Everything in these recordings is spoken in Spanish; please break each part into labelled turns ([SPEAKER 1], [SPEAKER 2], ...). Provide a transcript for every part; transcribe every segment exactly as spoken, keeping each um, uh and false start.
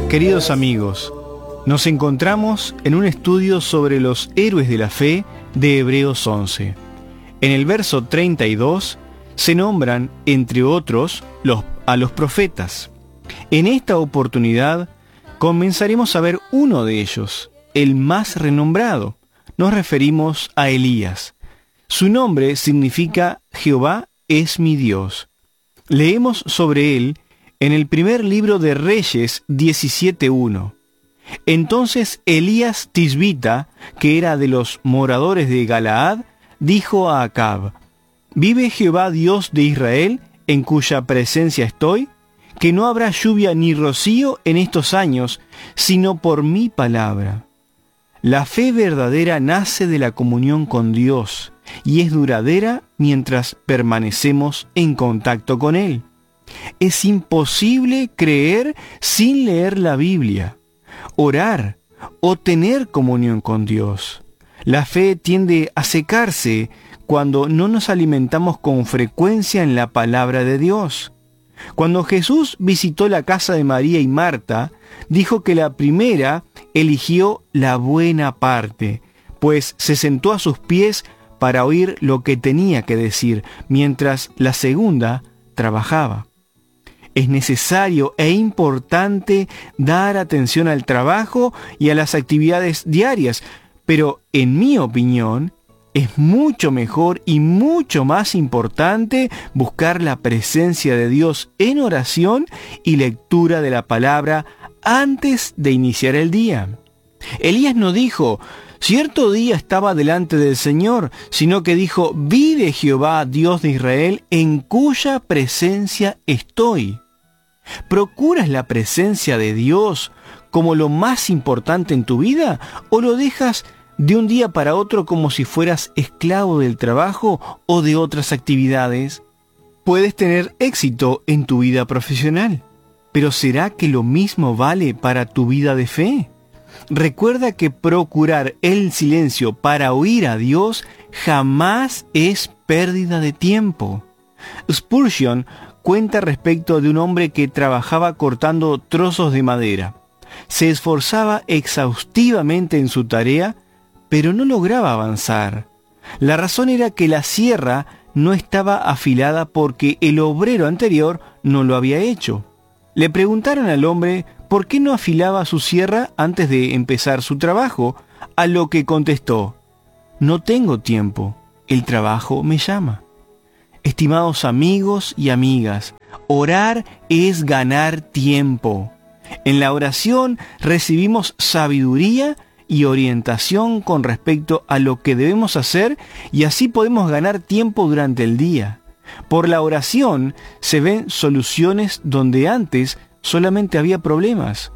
[SPEAKER 1] Queridos amigos, nos encontramos en un estudio sobre los héroes de la fe de Hebreos once. En el verso treinta y dos se nombran, entre otros, los, a los profetas. En esta oportunidad comenzaremos a ver uno de ellos, el más renombrado. Nos referimos a Elías. Su nombre significa Jehová es mi Dios. Leemos sobre él en el primer libro de Reyes diecisiete uno. Entonces Elías Tisbita, que era de los moradores de Galaad, dijo a Acab: «¿Vive Jehová Dios de Israel, en cuya presencia estoy? Que no habrá lluvia ni rocío en estos años, sino por mi palabra». La fe verdadera nace de la comunión con Dios y es duradera mientras permanecemos en contacto con Él. Es imposible creer sin leer la Biblia, orar o tener comunión con Dios. La fe tiende a secarse cuando no nos alimentamos con frecuencia en la palabra de Dios. Cuando Jesús visitó la casa de María y Marta, dijo que la primera eligió la buena parte, pues se sentó a sus pies para oír lo que tenía que decir, mientras la segunda trabajaba. Es necesario e importante dar atención al trabajo y a las actividades diarias, pero en mi opinión, es mucho mejor y mucho más importante buscar la presencia de Dios en oración y lectura de la palabra antes de iniciar el día. Elías no dijo: «Cierto día estaba delante del Señor», sino que dijo: «Vive Jehová, Dios de Israel, en cuya presencia estoy». ¿Procuras la presencia de Dios como lo más importante en tu vida o lo dejas de un día para otro como si fueras esclavo del trabajo o de otras actividades? Puedes tener éxito en tu vida profesional, pero ¿será que lo mismo vale para tu vida de fe? Recuerda que procurar el silencio para oír a Dios jamás es pérdida de tiempo. Spurgeon cuenta respecto de un hombre que trabajaba cortando trozos de madera. Se esforzaba exhaustivamente en su tarea, pero no lograba avanzar. La razón era que la sierra no estaba afilada porque el obrero anterior no lo había hecho. Le preguntaron al hombre por qué no afilaba su sierra antes de empezar su trabajo, a lo que contestó: «No tengo tiempo, el trabajo me llama». Estimados amigos y amigas, orar es ganar tiempo. En la oración recibimos sabiduría y orientación con respecto a lo que debemos hacer y así podemos ganar tiempo durante el día. Por la oración se ven soluciones donde antes solamente había problemas.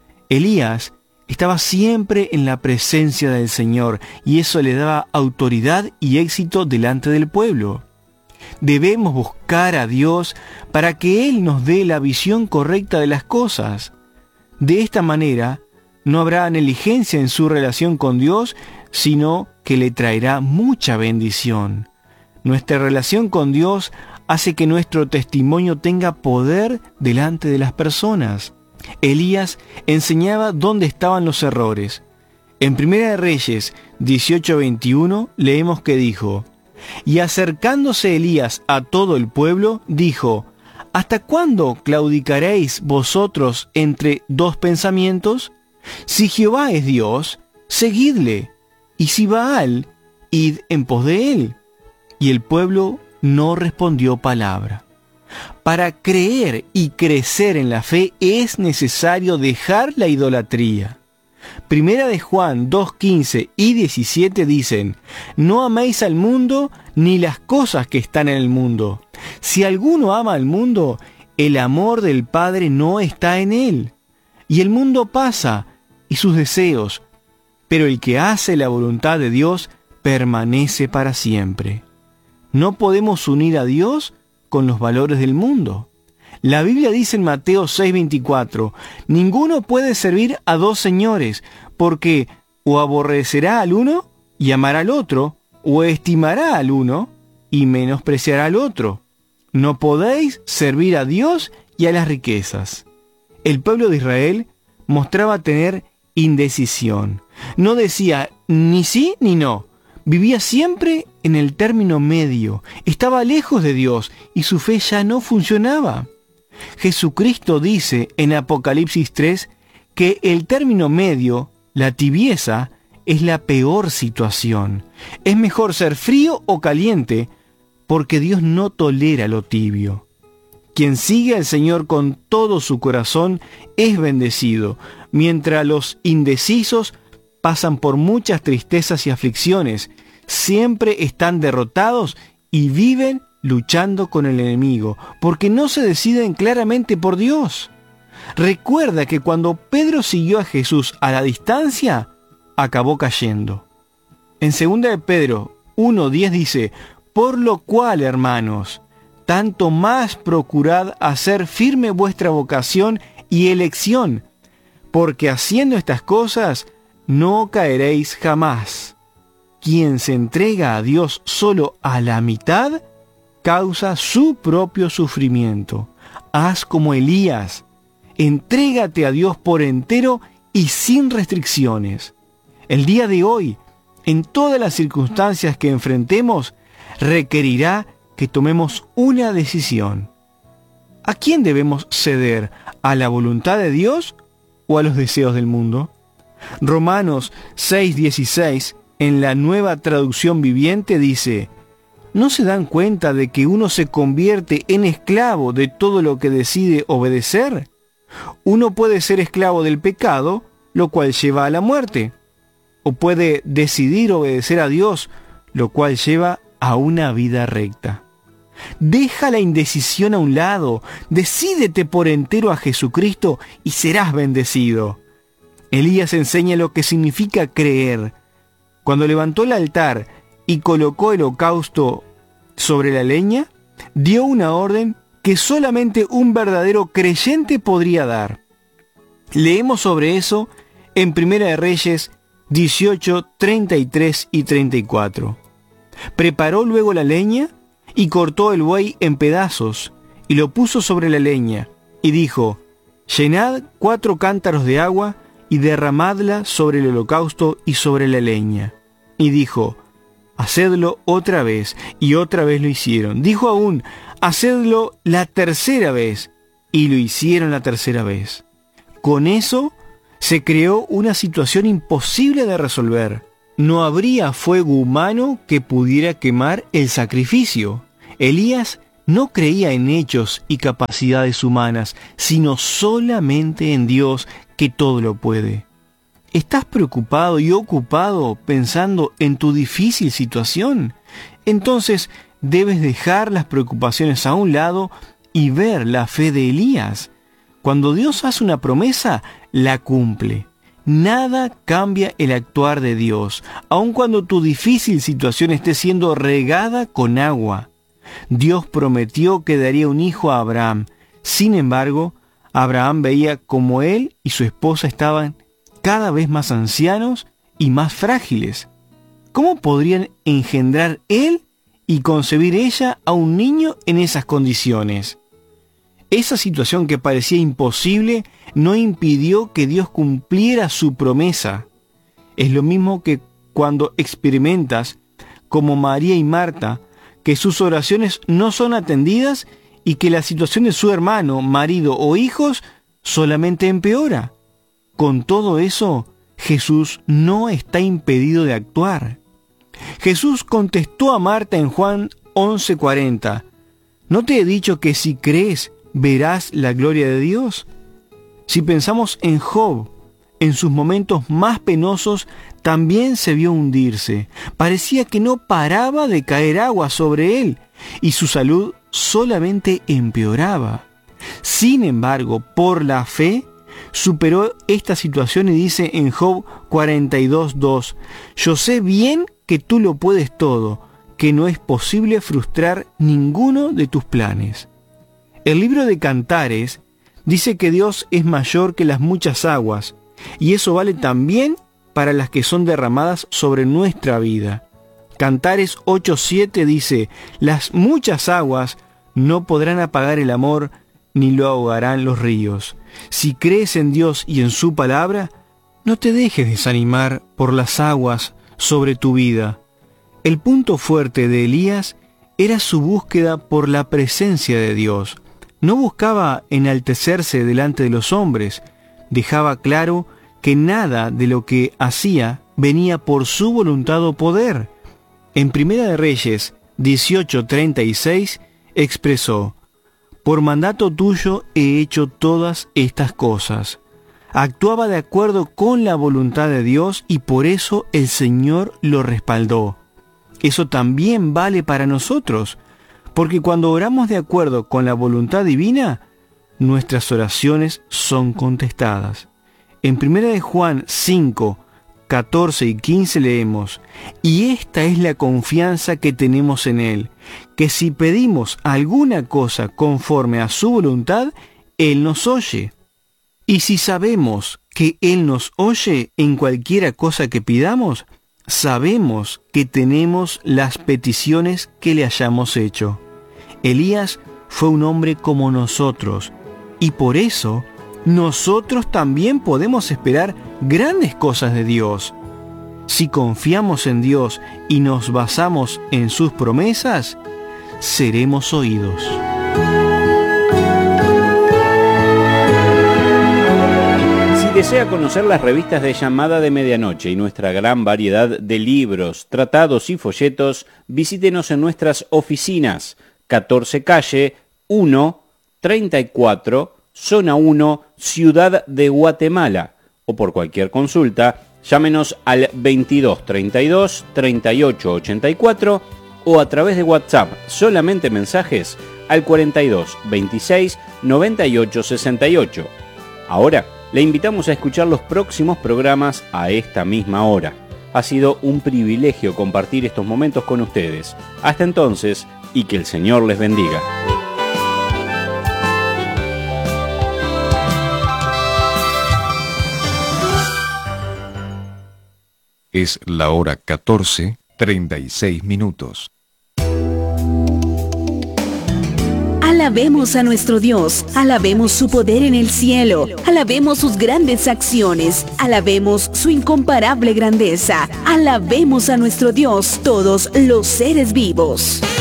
[SPEAKER 1] Elías estaba siempre en la presencia del Señor y eso le daba autoridad y éxito delante del pueblo. Debemos buscar a Dios para que Él nos dé la visión correcta de las cosas. De esta manera, no habrá negligencia en su relación con Dios, sino que le traerá mucha bendición. Nuestra relación con Dios hace que nuestro testimonio tenga poder delante de las personas. Elías enseñaba dónde estaban los errores. En Primera de Reyes dieciocho veintiuno leemos que dijo: «Y acercándose Elías a todo el pueblo, dijo: ¿Hasta cuándo claudicaréis vosotros entre dos pensamientos? Si Jehová es Dios, seguidle, y si Baal, id en pos de él». Y el pueblo no respondió palabra. Para creer y crecer en la fe es necesario dejar la idolatría. Primera de Juan dos quince y diecisiete dicen: «No améis al mundo ni las cosas que están en el mundo. Si alguno ama al mundo, el amor del Padre no está en él. Y el mundo pasa, y sus deseos, pero el que hace la voluntad de Dios permanece para siempre». No podemos unir a Dios con los valores del mundo. La Biblia dice en Mateo seis veinticuatro: «Ninguno puede servir a dos señores, porque o aborrecerá al uno y amará al otro, o estimará al uno y menospreciará al otro. No podéis servir a Dios y a las riquezas». El pueblo de Israel mostraba tener indecisión. No decía ni sí ni no. Vivía siempre en el término medio. Estaba lejos de Dios y su fe ya no funcionaba. Jesucristo dice en Apocalipsis tres que el término medio, la tibieza, es la peor situación. Es mejor ser frío o caliente, porque Dios no tolera lo tibio. Quien sigue al Señor con todo su corazón es bendecido, mientras los indecisos pasan por muchas tristezas y aflicciones, siempre están derrotados y viven luchando con el enemigo, porque no se deciden claramente por Dios. Recuerda que cuando Pedro siguió a Jesús a la distancia, acabó cayendo. En segunda de Pedro uno diez dice, por lo cual, hermanos, tanto más procurad hacer firme vuestra vocación y elección, porque haciendo estas cosas no caeréis jamás. Quien se entrega a Dios solo a la mitad, causa su propio sufrimiento. Haz como Elías, entrégate a Dios por entero y sin restricciones. El día de hoy, en todas las circunstancias que enfrentemos, requerirá que tomemos una decisión. ¿A quién debemos ceder? ¿A la voluntad de Dios o a los deseos del mundo? Romanos seis dieciséis, en la Nueva Traducción Viviente, dice, ¿no se dan cuenta de que uno se convierte en esclavo de todo lo que decide obedecer? Uno puede ser esclavo del pecado, lo cual lleva a la muerte, o puede decidir obedecer a Dios, lo cual lleva a una vida recta. Deja la indecisión a un lado, decídete por entero a Jesucristo y serás bendecido. Elías enseña lo que significa creer. Cuando levantó el altar y colocó el holocausto sobre la leña, dio una orden que solamente un verdadero creyente podría dar. Leemos sobre eso en Primera de Reyes dieciocho, treinta y tres y treinta y cuatro. Preparó luego la leña y cortó el buey en pedazos y lo puso sobre la leña y dijo, llenad cuatro cántaros de agua y derramadla sobre el holocausto y sobre la leña. Y dijo, hacedlo otra vez, y otra vez lo hicieron. Dijo aún, hacedlo la tercera vez, y lo hicieron la tercera vez. Con eso se creó una situación imposible de resolver. No habría fuego humano que pudiera quemar el sacrificio. Elías no creía en hechos y capacidades humanas, sino solamente en Dios, que todo lo puede. ¿Estás preocupado y ocupado pensando en tu difícil situación? Entonces debes dejar las preocupaciones a un lado y ver la fe de Elías. Cuando Dios hace una promesa, la cumple. Nada cambia el actuar de Dios, aun cuando tu difícil situación esté siendo regada con agua. Dios prometió que daría un hijo a Abraham. Sin embargo, Abraham veía como él y su esposa estaban cada vez más ancianos y más frágiles. ¿Cómo podrían engendrar él y concebir ella a un niño en esas condiciones? Esa situación que parecía imposible no impidió que Dios cumpliera su promesa. Es lo mismo que cuando experimentas, como María y Marta, que sus oraciones no son atendidas y que la situación de su hermano, marido o hijos solamente empeora. Con todo eso, Jesús no está impedido de actuar. Jesús contestó a Marta en Juan once cuarenta, ¿no te he dicho que si crees, verás la gloria de Dios? Si pensamos en Job, en sus momentos más penosos, también se vio hundirse. Parecía que no paraba de caer agua sobre él y su salud solamente empeoraba. Sin embargo, por la fe, superó esta situación y dice en Job cuarenta y dos dos, yo sé bien que tú lo puedes todo, que no es posible frustrar ninguno de tus planes. El libro de Cantares dice que Dios es mayor que las muchas aguas, y eso vale también para las que son derramadas sobre nuestra vida. Cantares ocho siete dice, las muchas aguas no podrán apagar el amor, ni lo ahogarán los ríos. Si crees en Dios y en su palabra, no te dejes desanimar por las aguas sobre tu vida. El punto fuerte de Elías era su búsqueda por la presencia de Dios. No buscaba enaltecerse delante de los hombres. Dejaba claro que nada de lo que hacía venía por su voluntad o poder. En Primera de Reyes dieciocho treinta y seis expresó: por mandato tuyo he hecho todas estas cosas. Actuaba de acuerdo con la voluntad de Dios y por eso el Señor lo respaldó. Eso también vale para nosotros, porque cuando oramos de acuerdo con la voluntad divina, nuestras oraciones son contestadas. En Primera de Juan cinco, catorce y quince leemos: y esta es la confianza que tenemos en Él, que si pedimos alguna cosa conforme a su voluntad, Él nos oye. Y si sabemos que Él nos oye en cualquiera cosa que pidamos, sabemos que tenemos las peticiones que le hayamos hecho. Elías fue un hombre como nosotros, y por eso nosotros también podemos esperar grandes cosas de Dios. Si confiamos en Dios y nos basamos en sus promesas, seremos oídos.
[SPEAKER 2] Si desea conocer las revistas de Llamada de Medianoche y nuestra gran variedad de libros, tratados y folletos, visítenos en nuestras oficinas, catorce calle uno, treinta y cuatro, zona uno, Ciudad de Guatemala, o por cualquier consulta, llámenos al veintidós treinta y dos, treinta y ocho ochenta y cuatro o a través de WhatsApp, solamente mensajes, al cuarenta y dos veintiséis noventa y ocho sesenta y ocho. Ahora, le invitamos a escuchar los próximos programas a esta misma hora. Ha sido un privilegio compartir estos momentos con ustedes. Hasta entonces, y que el Señor les bendiga.
[SPEAKER 3] Es la hora catorce, treinta y seis minutos.
[SPEAKER 4] Alabemos a nuestro Dios, alabemos su poder en el cielo, alabemos sus grandes acciones, alabemos su incomparable grandeza, alabemos a nuestro Dios, todos los seres vivos.